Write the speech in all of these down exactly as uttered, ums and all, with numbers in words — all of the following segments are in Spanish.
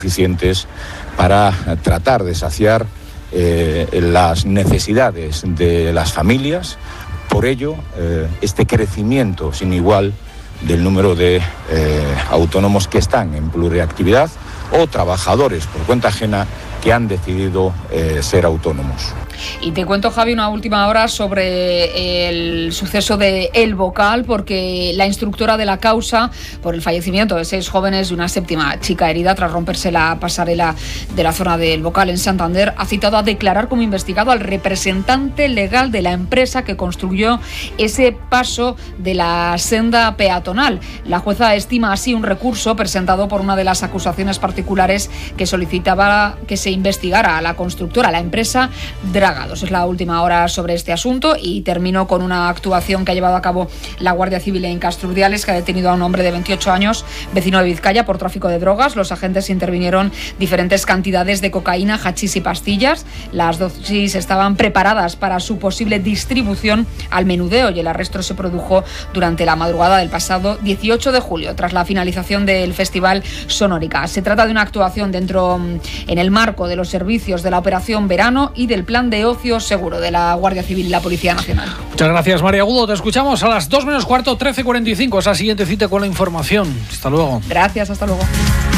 suficientes para tratar de saciar eh, las necesidades de las familias. Por ello, eh, este crecimiento sin igual del número de eh, autónomos que están en pluriactividad o trabajadores por cuenta ajena que han decidido eh, ser autónomos. Y te cuento, Javi, una última hora sobre el suceso de El Bocal, porque la instructora de la causa por el fallecimiento de seis jóvenes y una séptima chica herida tras romperse la pasarela de la zona del Bocal en Santander ha citado a declarar como investigado al representante legal de la empresa que construyó ese paso de la senda peatonal. La jueza estima así un recurso presentado por una de las acusaciones particulares que solicitaba que se investigara a la constructora, la empresa Dragados. Es la última hora sobre este asunto y termino con una actuación que ha llevado a cabo la Guardia Civil en Castrudiales, que ha detenido a un hombre de veintiocho años, vecino de Vizcaya, por tráfico de drogas. Los agentes intervinieron diferentes cantidades de cocaína, hachís y pastillas. Las dosis estaban preparadas para su posible distribución al menudeo y el arresto se produjo durante la madrugada del pasado dieciocho de julio, tras la finalización del Festival Sonórica. Se trata de una actuación dentro, en el marco de los servicios de la Operación Verano y del Plan de Ocio Seguro de la Guardia Civil y la Policía Nacional. Muchas gracias, María Agudo. Te escuchamos a las dos menos cuarto, trece cuarenta y cinco. Esa siguiente cita con la información. Hasta luego. Gracias, hasta luego.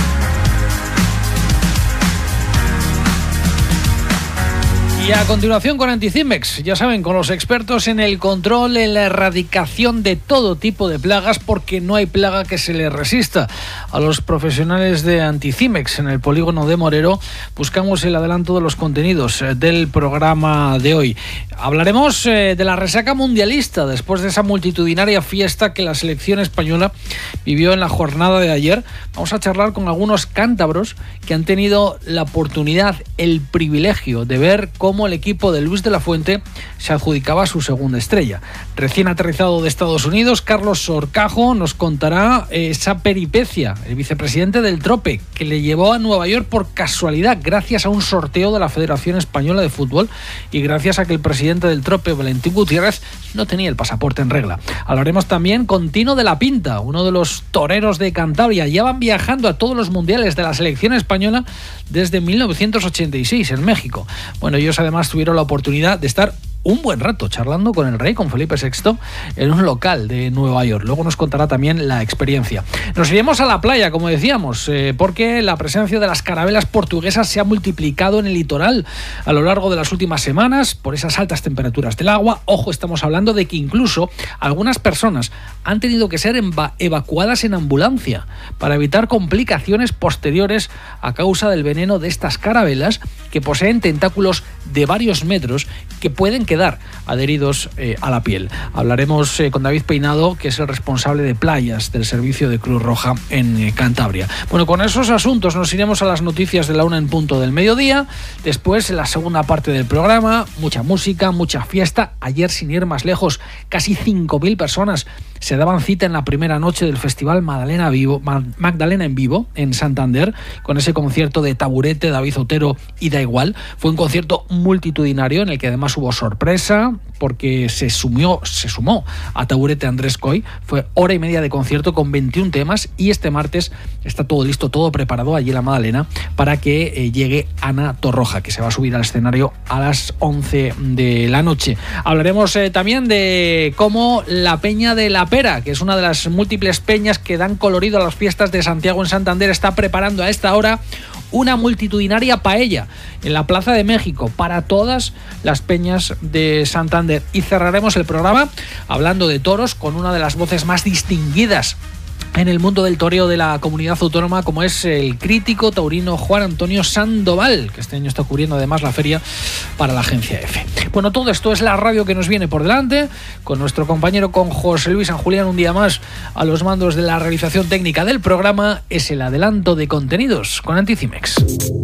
Y a continuación con Anticimex, ya saben, con los expertos en el control, en la erradicación de todo tipo de plagas, porque no hay plaga que se le resista. A los profesionales de Anticimex en el polígono de Morero buscamos el adelanto de los contenidos del programa de hoy. Hablaremos eh, de la resaca mundialista después de esa multitudinaria fiesta que la selección española vivió en la jornada de ayer. Vamos a charlar con algunos cántabros que han tenido la oportunidad, el privilegio de ver cómo cómo el equipo de Luis de la Fuente se adjudicaba su segunda estrella. Recién aterrizado de Estados Unidos, Carlos Sorcajo nos contará esa peripecia, el vicepresidente del Trope, que le llevó a Nueva York por casualidad, gracias a un sorteo de la Federación Española de Fútbol y gracias a que el presidente del Trope, Valentín Gutiérrez, no tenía el pasaporte en regla. Hablaremos también con Tino de la Pinta, uno de los toreros de Cantabria. Ya van viajando a todos los mundiales de la selección española desde mil novecientos ochenta y seis en México. Bueno, ellos además tuvieron la oportunidad de estar un buen rato charlando con el rey, con Felipe sexto, en un local de Nueva York. Luego nos contará también la experiencia. Nos iremos a la playa, como decíamos, eh, porque la presencia de las carabelas portuguesas se ha multiplicado en el litoral a lo largo de las últimas semanas por esas altas temperaturas del agua. Ojo, estamos hablando de que incluso algunas personas han tenido que ser eva- evacuadas en ambulancia para evitar complicaciones posteriores a causa del veneno de estas carabelas, que poseen tentáculos de varios metros que pueden quedar adheridos eh, a la piel. Hablaremos eh, con David Peinado, que es el responsable de playas del servicio de Cruz Roja en eh, Cantabria. Bueno, con esos asuntos nos iremos a las noticias de la una en punto del mediodía. Después, en la segunda parte del programa, mucha música, mucha fiesta. Ayer, sin ir más lejos, casi cinco mil personas se daban cita en la primera noche del Festival Magdalena, Vivo, Magdalena en Vivo en Santander, con ese concierto de Taburete, David Otero y Da Igual. Fue un concierto multitudinario en el que además hubo sorpresa, porque se sumió, se sumó a Taburete Andrés Coy. Fue hora y media de concierto con veintiún temas y este martes está todo listo, todo preparado allí en la Magdalena para que eh, llegue Ana Torroja, que se va a subir al escenario a las once de la noche. Hablaremos eh, también de cómo la Peña de la Pera, que es una de las múltiples peñas que dan colorido a las fiestas de Santiago en Santander, está preparando a esta hora una multitudinaria paella en la Plaza de México para todas las peñas de Santander. Y cerraremos el programa hablando de toros con una de las voces más distinguidas en el mundo del toreo de la comunidad autónoma, como es el crítico taurino Juan Antonio Sandoval, que este año está cubriendo además la feria para la agencia EFE. Bueno, todo esto es la radio que nos viene por delante, con nuestro compañero, con José Luis San Julián, un día más a los mandos de la realización técnica del programa. Es el adelanto de contenidos con Anticimex.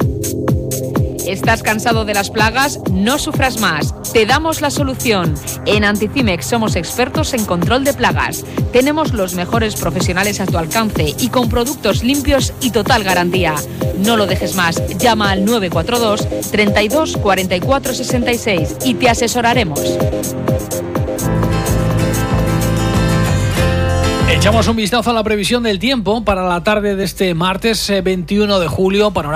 ¿Estás cansado de las plagas? No sufras más. Te damos la solución. En Anticimex somos expertos en control de plagas. Tenemos los mejores profesionales a tu alcance y con productos limpios y total garantía. No lo dejes más. Llama al nueve cuatro dos, treinta y dos, cuarenta y cuatro, sesenta y seis y te asesoraremos. Echamos un vistazo a la previsión del tiempo para la tarde de este martes veintiuno de julio. Panorama